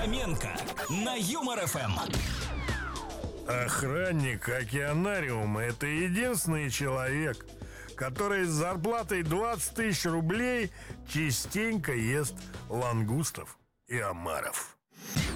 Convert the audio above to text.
Фоменко на Юмор ФМ. Охранник океанариума — это единственный человек, который с зарплатой 20 тысяч рублей частенько ест лангустов и омаров.